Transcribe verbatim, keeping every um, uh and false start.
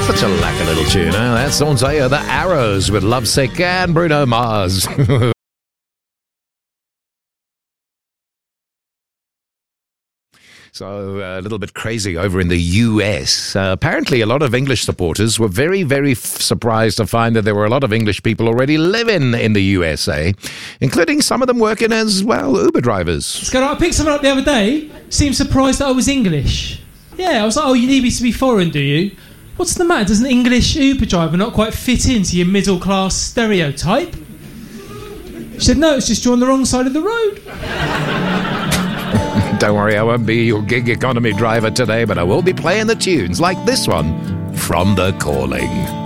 Such a lacquer little tune, huh? That's Don't Say The Arrows with Lovesick and Bruno Mars. So uh, a little bit crazy over in the U S. Uh, apparently, a lot of English supporters were very, very f- surprised to find that there were a lot of English people already living in the U S A, including some of them working as, well, Uber drivers. Scott, I picked someone up the other day, seemed surprised that I was English. Yeah, I was like, oh, you need me to be foreign, do you? What's the matter? Does an English Uber driver not quite fit into your middle-class stereotype? She said, no, it's just you're on the wrong side of the road. Don't worry, I won't be your gig economy driver today, but I will be playing the tunes like this one from The Calling.